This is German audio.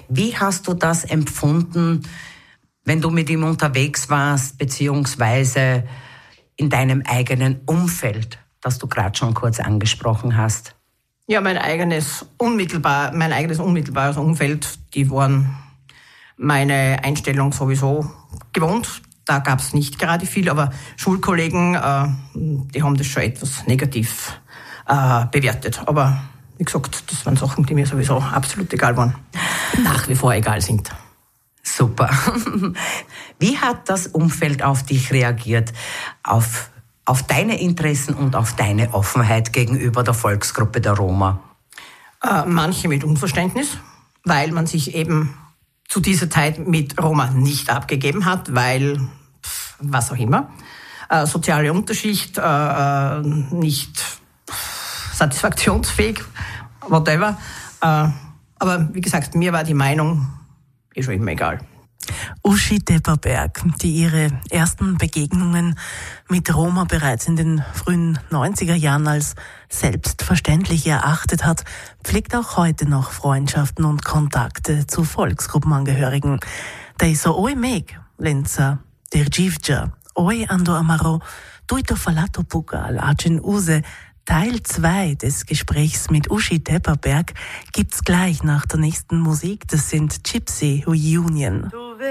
Wie hast du das empfunden, wenn du mit ihm unterwegs warst, beziehungsweise in deinem eigenen Umfeld, das du gerade schon kurz angesprochen hast? Ja, mein eigenes unmittelbares Umfeld, die waren meine Einstellung sowieso gewohnt. Da gab es nicht gerade viel, aber Schulkollegen, die haben das schon etwas negativ bewertet. Aber wie gesagt, das waren Sachen, die mir sowieso absolut egal waren. Nach wie vor egal sind. Super. Wie hat das Umfeld auf dich reagiert? Auf deine Interessen und auf deine Offenheit gegenüber der Volksgruppe der Roma? Manche mit Unverständnis, weil man sich eben zu dieser Zeit mit Roma nicht abgegeben hat, weil, was auch immer, soziale Unterschicht, nicht satisfaktionsfähig, whatever. Aber wie gesagt, mir war die Meinung schon immer egal. Uschi Tepperberg, die ihre ersten Begegnungen mit Roma bereits in den frühen 90er Jahren als selbstverständlich erachtet hat, pflegt auch heute noch Freundschaften und Kontakte zu Volksgruppenangehörigen. Dei so oi meg, Lenza, der Givja, oi ando amaro, tuito falato pugal, acen use. Teil 2 des Gesprächs mit Uschi Tepperberg gibt's gleich nach der nächsten Musik. Das sind Gypsy Reunion.